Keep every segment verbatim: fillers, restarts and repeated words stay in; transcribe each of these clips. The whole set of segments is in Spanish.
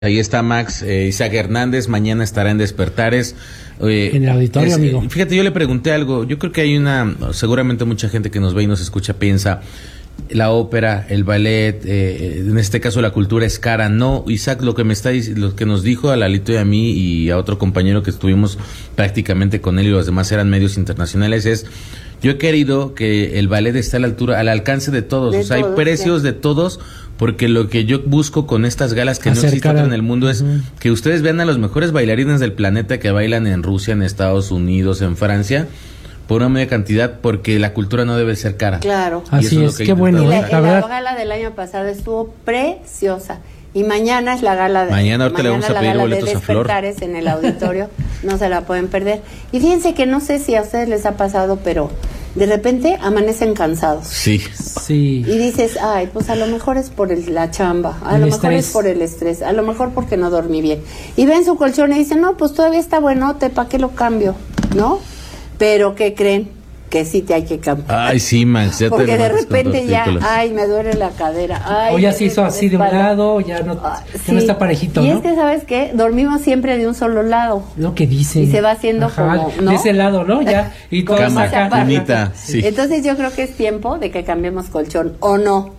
Ahí está Max, eh, Isaac Hernández, mañana estará en Despertares. Eh, en el auditorio, es, amigo. Fíjate, yo le pregunté algo, yo creo que hay una, seguramente mucha gente que nos ve y nos escucha piensa, la ópera, el ballet, eh, en este caso la cultura es cara. No, Isaac, lo que me está lo que nos dijo a Lalito y a mí y a otro compañero que estuvimos prácticamente con él y los demás eran medios internacionales es, yo he querido que el ballet esté a la altura, al alcance de todos, de o sea, todos, hay precios sí. de todos, porque lo que yo busco con estas galas que Acercar no existe otra en el mundo es uh-huh. que ustedes vean a los mejores bailarines del planeta que bailan en Rusia, en Estados Unidos, en Francia, por una media cantidad, porque la cultura no debe ser cara. Claro. Y Así es, es qué bueno. Y la, ¿eh? la, la gala del año pasado estuvo preciosa. Y mañana es la gala de Mañana ahorita mañana le vamos a pedir boletos de a Flor. En el auditorio, no se la pueden perder. Y fíjense que no sé si a ustedes les ha pasado, pero de repente amanecen cansados. Sí. Sí. Y dices, ay, pues a lo mejor es por el, la chamba, a el lo estrés. mejor es por el estrés, a lo mejor porque no dormí bien. Y ven su colchón y dicen, no, pues todavía está buenote, ¿para qué lo cambio? ¿No? Pero ¿qué creen? Que sí te hay que cambiar. Ay, sí, Max, ya porque te de repente ya, títulos. ay, me duele la cadera. Ay, o ya se hizo así de un lado, ya no, ah, ya sí. no está parejito, y ¿no? Y es que, ¿sabes qué? Dormimos siempre de un solo lado. Lo que dicen. Y se va haciendo Ajá, como, ¿no? de ese lado, ¿no? Ya, y todo Cama, saca. cunita, sí. Entonces yo creo que es tiempo de que cambiemos colchón, ¿o no?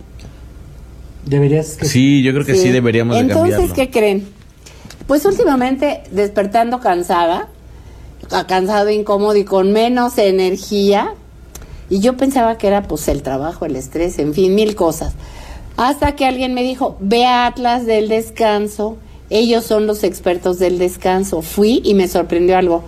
Deberías que... Sí, yo creo que sí, sí deberíamos Entonces, de cambiarlo. ¿qué creen? Pues últimamente despertando cansada, cansado, incómodo y con menos energía. Y yo pensaba que era pues el trabajo, el estrés, en fin, mil cosas. Hasta que alguien me dijo, ve a Atlas del Descanso, ellos son los expertos del descanso. Fui y me sorprendió algo.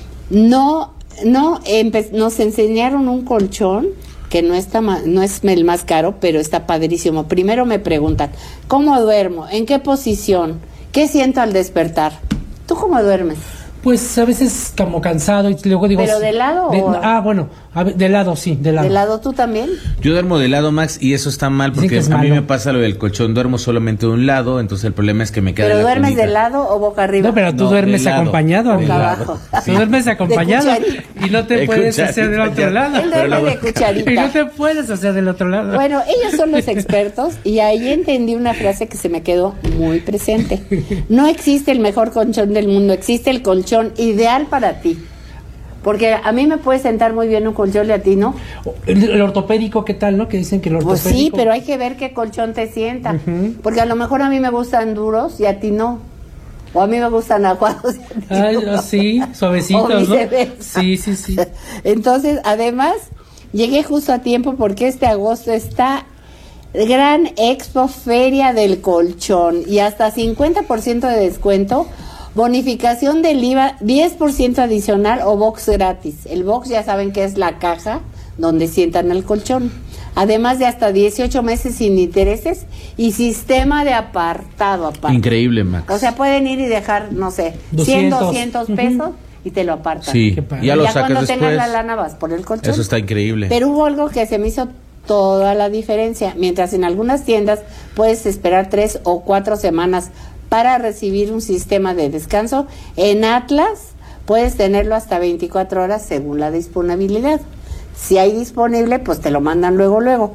No, no, empe- nos enseñaron un colchón que no está ma- no es el más caro, pero está padrísimo. Primero me preguntan, ¿cómo duermo? ¿En qué posición? ¿Qué siento al despertar? ¿Tú cómo duermes? Pues a veces como cansado y luego digo... ¿Pero de lado de, o...? Ah, bueno, a ver, de lado, sí, de lado. ¿De lado tú también? Yo duermo de lado, Max, y eso está mal porque es a mí malo. me pasa lo del colchón, duermo solamente de un lado, entonces el problema es que me queda ¿Pero la duermes cunita. de lado o boca arriba? No, pero tú No, duermes de lado, acompañado, amigo. boca abajo. Tú duermes acompañado De cucharita. y no te De puedes cucharita, hacer del otro ya. lado. Él duerme de cucharita. Y no te puedes hacer del otro lado. Bueno, ellos son los expertos y ahí entendí una frase que se me quedó muy presente. No existe el mejor colchón del mundo, existe el colchón ideal para ti. Porque a mí me puede sentar muy bien un colchón y a ti no. El, el ortopédico, ¿qué tal, no? Que dicen que el Pues ortopédico... sí, pero hay que ver qué colchón te sienta. Uh-huh. Porque a lo mejor a mí me gustan duros y a ti no. O a mí me gustan aguados y a ti Ay, no. sí, suavecitos, O ¿no? viceversa. Sí, sí, sí. Entonces, además, llegué justo a tiempo porque este agosto está Gran Expo Feria del Colchón y hasta cincuenta por ciento de descuento, bonificación del I V A, diez por ciento adicional o box gratis. El box ya saben que es la caja donde sientan el colchón. Además de hasta dieciocho meses sin intereses y sistema de apartado aparte. Increíble, Max. O sea, pueden ir y dejar, no sé, doscientos. cien, doscientos pesos uh-huh. y te lo apartan. Sí, Qué padre. ya lo ya sacas cuando después. tengas la lana vas por el colchón. Eso está increíble. Pero hubo algo que se me hizo toda la diferencia. Mientras en algunas tiendas puedes esperar tres o cuatro semanas para recibir un sistema de descanso, en Atlas puedes tenerlo hasta veinticuatro horas según la disponibilidad. Si hay disponible, pues te lo mandan luego, luego.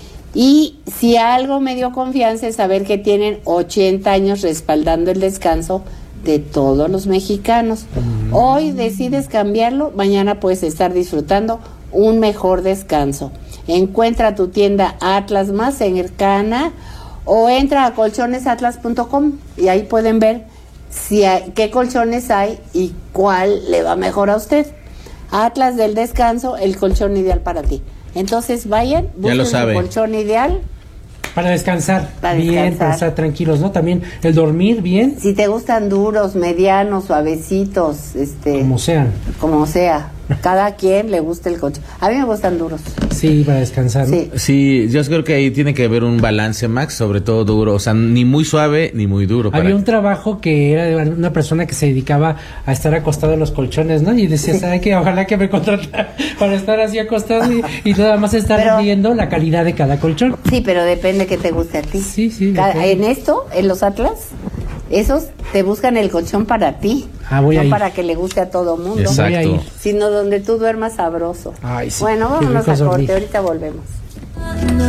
Y si algo me dio confianza es saber que tienen ochenta años respaldando el descanso de todos los mexicanos. Mm. Hoy decides cambiarlo, mañana puedes estar disfrutando un mejor descanso. Encuentra tu tienda Atlas más cercana o entra a colchones atlas punto com y ahí pueden ver si hay, qué colchones hay y cuál le va mejor a usted. Atlas del Descanso, el colchón ideal para ti. Entonces vayan, busquen el colchón ideal. Para descansar, para bien, descansar. para estar tranquilos, ¿no? También el dormir bien. Si te gustan duros, medianos, suavecitos, este... Como sean. Como sea. Cada quien le gusta el colchón. A mí me gustan duros. Sí, para descansar, ¿no? Sí. Sí, yo creo que ahí tiene que haber un balance, Max, sobre todo duro, o sea, ni muy suave ni muy duro. Había para un trabajo que era de una persona que se dedicaba a estar acostado en los colchones, ¿no? Y decías, ay, que ojalá que me contratara para estar así acostado y, y nada más estar pero, viendo la calidad de cada colchón. Sí, pero depende que te guste a ti. Sí, sí. Cada, en esto, en los Atlas, esos te buscan el colchón para ti. Ah, voy no a ir. para que le guste a todo mundo. Exacto. Voy a ir. Sino donde tú duermas sabroso. Ay, sí. Bueno, Qué vámonos rico a corte, dormir. ahorita volvemos.